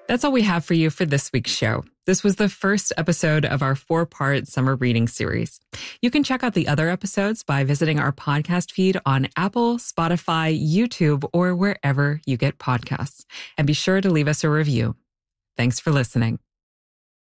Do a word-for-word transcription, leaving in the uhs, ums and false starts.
That's all we have for you for this week's show. This was the first episode of our four-part summer reading series. You can check out the other episodes by visiting our podcast feed on Apple, Spotify, YouTube, or wherever you get podcasts. And be sure to leave us a review. Thanks for listening.